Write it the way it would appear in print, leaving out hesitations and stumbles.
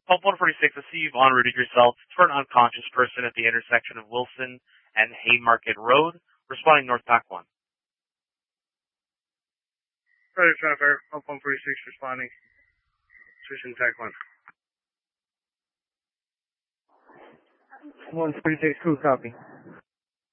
Pump 146, I see you've en routed yourself for an unconscious person at the intersection of Wilson and Haymarket Road. Responding North Pac 1. Roger, traffic, Pump 146 responding. Switching Pac 1. 146, crew copy.